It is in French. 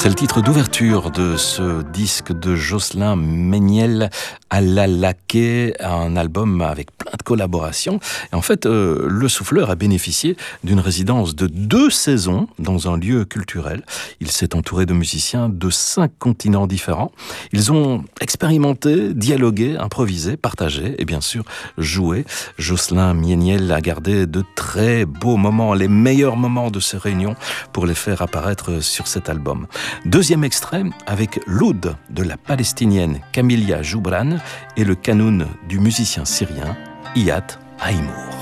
C'est le titre d'ouverture de ce disque de Jocelyn Méniel Alalaké, un album avec plein de collaborations. Et en fait, le Souffleur a bénéficié d'une résidence de 2 saisons dans un lieu culturel. Il s'est entouré de musiciens de 5 continents différents. Ils ont expérimenté, dialogué, improvisé, partagé et bien sûr joué. Jocelyn Méniel a gardé de très beaux moments, les meilleurs moments de ces réunions pour les faire apparaître sur cet album. Deuxième extrait avec l'oud de la palestinienne Camilla Joubran et le kanoun du musicien syrien Iyad Aïmour.